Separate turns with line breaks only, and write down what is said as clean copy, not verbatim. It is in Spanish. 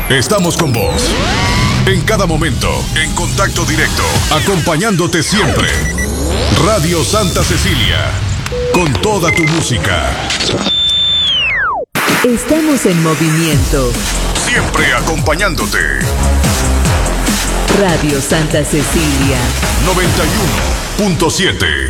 Estamos con vos. En cada momento, en contacto directo, acompañándote siempre. Radio Santa Cecilia, con toda tu música.
Estamos en movimiento.
Siempre acompañándote.
Radio Santa Cecilia
91.7.